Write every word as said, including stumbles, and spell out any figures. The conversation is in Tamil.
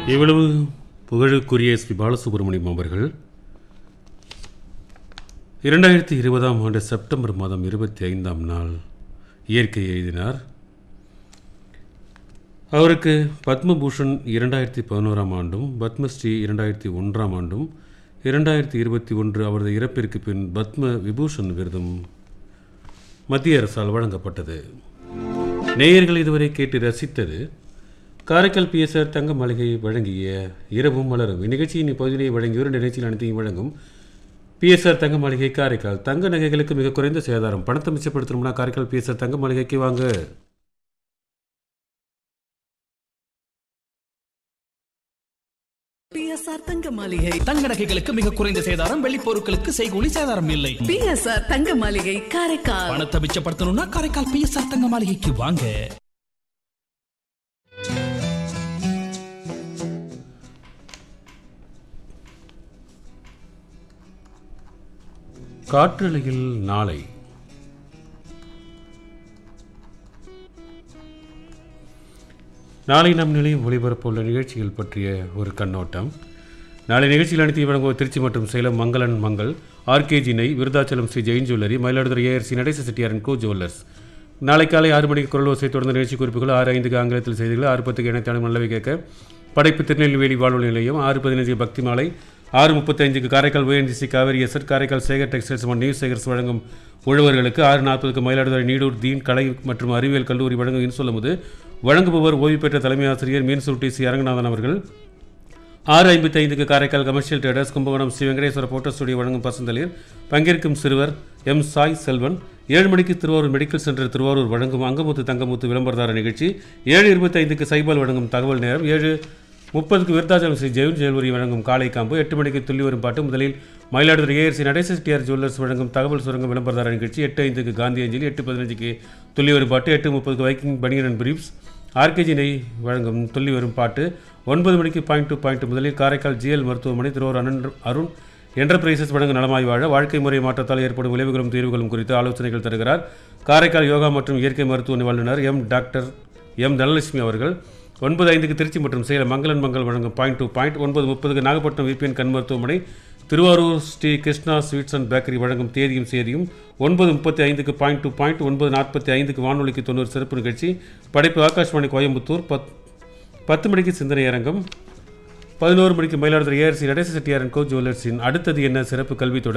இவ்வளவு புகழுக்குரிய எஸ் பி பாலசுப்ரமணியம் அவர்கள் இரண்டாயிரத்தி இருபதாம் ஆண்டு செப்டம்பர் மாதம் இருபத்தி ஐந்தாம் நாள் இயற்கை எழுதினார். அவருக்கு பத்மபூஷன் இரண்டாயிரத்தி பதினோராம் ஆண்டும், பத்மஸ்ரீ இரண்டாயிரத்தி ஒன்றாம் ஆண்டும், இரண்டாயிரத்தி இருபத்தி ஒன்று அவரது இறப்பிற்கு பின் பத்ம விபூஷன் விருதும் மத்திய அரசால் வழங்கப்பட்டது. நேயர்கள் இதுவரை கேட்டு ரசித்தது காரைக்கால் பிஎஸ்ஆர் தங்க மாளிகை வழங்கிய இரவும் மலரும். இந்நிகழ்ச்சியின் இப்பகுதியை வழங்கியோர் நிகழ்ச்சியில் அனைத்தையும் வழங்கும் பிஎஸ்ஆர் தங்க மாளிகை காரைக்கால். தங்க நகைகளுக்கு மிக குறைந்த சேதாரம். பணத்தை மிச்சப்படுத்தணும்னா காரைக்கால் பிஎஸ்ஆர் தங்க மாளிகைக்கு வாங்க. பிஎஸ்ஆர் தங்க மாளிகை தங்க நகைகளுக்கு மிக குறைந்த சேதாரம். வெள்ளி பொருட்களுக்கு செய்கூலி சேதாரம் இல்லை. பிஎஸ்ஆர் தங்க மாளிகை காரைக்கால். பணத்தை மிச்சப்படுத்தணும்னா காரைக்கால் பிஎஸ்ஆர் தங்க மாளிகைக்கு வாங்க. காற்றலையில் நாளை நாளை நம் நிலையம் ஒளிபரப்புள்ள நிகழ்ச்சிகள் பற்றிய ஒரு கண்ணோட்டம். நாளை நிகழ்ச்சியில் அனைத்தையும் வழங்குவோர் திருச்சி மற்றும் சேலம் மங்களன் மங்கள், ஆர்கேஜி நெய், Virudhachalam Sri Jain jewellery, Mayiladuthurai ARC Natesa Chettiar and go jewellers. நாளை காலை ஆறு மணிக்கு குரல் ஓசை தொடர்ந்த நிகழ்ச்சி குறிப்புகள், ஆறு ஐந்துக்கு ஆங்கிலத்தில் செய்திகள், ஆறு பத்துக்கு இணைத்தாலும் நல்லவை கேட்க படைப்பு திருநெல்வேலி வாழ்வு நிலையம், ஆறு பதினைஞ்சுக்கு பக்தி மாலை, ஆறு முப்பத்தைந்துக்கு காரைக்கால் ஓஎன்ஜிசி காவேரி எஸ்எட், காரைக்கால் சேகர் டெக்ஸ்டைல்ஸ் மற்றும் நியூஸ் சேகர்ஸ் வழங்கும் உழவர்களுக்கு, ஆறு நாற்பதுக்கு மயிலாடுதுறை நீடூர் தீன் கலை மற்றும் அறிவியல் கல்லூரி வழங்கும் இன்சொல்லும்போது வழங்குபவர் ஓய்வு பெற்ற தலைமை ஆசிரியர் மீன்சுருட்டி சி அரங்கநாதன் அவர்கள். ஆறு ஐம்பத்தி ஐந்துக்கு Karaikal commercial traders Kumbakonam Sri Venkateswara photo studio வழங்கும் பசந்தளிர் பங்கேற்கும் சிறுவர் எம் சாய் செல்வன். ஏழு மணிக்கு திருவாரூர் மெடிக்கல் சென்டர் திருவாரூர் வழங்கும் அங்கமுத்து தங்கமுத்து விளம்பரதார நிகழ்ச்சி. ஏழு இருபத்தி ஐந்துக்கு சைபால் வழங்கும் தகவல் நேரம். ஏழு முப்பதுக்கு விருத்தாச்சலம் ஸ்ரீ ஜெயின் ஜுவல்லரி வழங்கும் காலை காம்பு. எட்டு மணிக்கு துள்ளி வரும் பாட்டு. முதலில் மயிலாடுதுறை ஏஆர்சி நடேச செட்டியார் ஜுவல்லர்ஸ் வழங்கும் தகவல் சுரங்கம் விளம்பரதார நிகழ்ச்சி. எட்டு ஐந்துக்கு காந்தி அஞ்சலி. எட்டு பதினஞ்சுக்கு துள்ளி வரும் பாட்டு. எட்டு முப்பதுக்கு வைக்கிங் பனியன் அண்ட் பிரீப்ஸ், ஆர்கேஜி நெய் வழங்கும் துள்ளி வரும் பாட்டு. ஒன்பது மணிக்கு பாயிண்ட் டு பாயிண்ட். முதலில் காரைக்கால் ஜிஎல் மருத்துவமனை திருவாரூர் அருண் அருண் என்டர்பிரைசஸ் வழங்கும் நலமாய் வாழ வாழ்க்கை முறை மாற்றத்தால் ஏற்படும் விளைவுகளும் தீர்வுகளும் குறித்து ஆலோசனைகள் தருகிறார் காரைக்கால் யோகா மற்றும் இயற்கை மருத்துவ வல்லுநர் எம் டாக்டர் எம் தனலட்சுமி அவர்கள். ஒன்பது ஐந்துக்கு திருச்சி மற்றும் சேலம் மங்களன் மங்கள் வழங்கும் பாயிண்ட் டு பாயிண்ட். ஒன்பது முப்பதுக்கு நாகப்பட்டினம் விபிஎன் கண் மருத்துவமனை Thiruvarur Sri Krishna sweets and bakery வழங்கும் தேதியும் சேதியும். ஒன்பது முப்பத்தி ஐந்துக்கு பாயிண்ட் டு பாயிண்ட். ஒன்பது நாற்பத்தி ஐந்துக்கு வானொலிக்கு தொண்ணூறு சிறப்பு நிகழ்ச்சி. படைப்பு ஆகாஷ்வாணி கோயம்புத்தூர். பத் பத்து மணிக்கு சிந்தனை அரங்கம். பதினோரு மணிக்கு மயிலாடுதுறை ஏஆர்சி நடேச செட்டியார் அண்ட் கோ ஜுவல்லர்ஸின் அடுத்தது என்ன சிறப்பு கல்வி தொடர்.